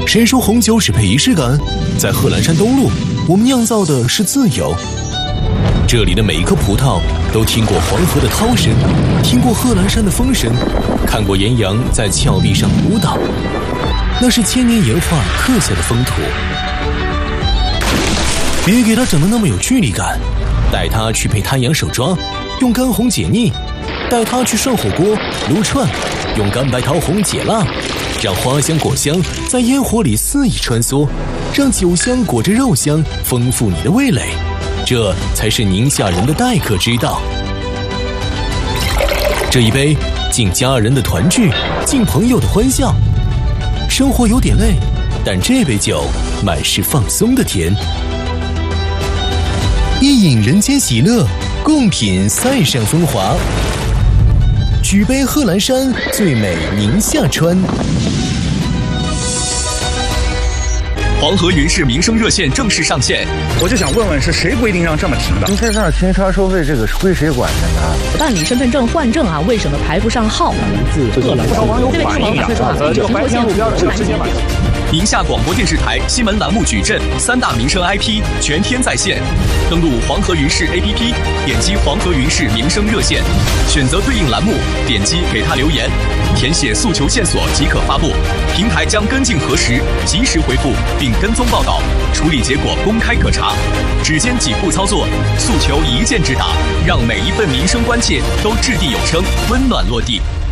谁说红酒只配仪式感？在贺兰山东路，我们酿造的是自由。这里的每一颗葡萄都听过黄河的涛声，听过贺兰山的风声，看过岩羊在峭壁上舞蹈。那是千年岩画刻下的风土。别给它整得那么有距离感，带它去配滩羊手抓，用干红解腻；带它去涮火锅、撸串，用干白桃红解辣。让花香果香在烟火里肆意穿梭，让酒香裹着肉香丰富你的味蕾。这才是宁夏人的待客之道。这一杯敬家人的团聚，敬朋友的欢笑。生活有点累，但这杯酒满是放松的甜。一饮人间喜乐，共品塞上风华。举杯贺兰山，最美宁夏川。 黄河云氏民生热线正式上线。 我就想问问，是谁规定让这么停的？ 您在这儿巡查收费，这个是归谁管着呢？ 办理身份证换证啊，为什么排不上号？ 不少网友反映啊，这个白天路标是直接买。 宁夏广播电视台新闻栏目矩阵3大民生 IP 全天在线，登录黄河云氏 APP， 点击黄河云氏民生热线，选择对应栏目，点击给他留言，填写诉求线索即可发布，平台将跟进核实，及时回复并跟踪报道，处理结果公开可查。只间几步操作，诉求一键直达，让每一份民生关切都掷地有声，温暖落地。